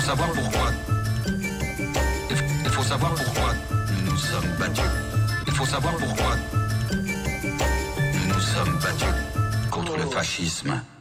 savoir pourquoi. Il faut savoir pourquoi nous nous sommes battus. Il faut savoir pourquoi nous nous sommes battus contre le fascisme.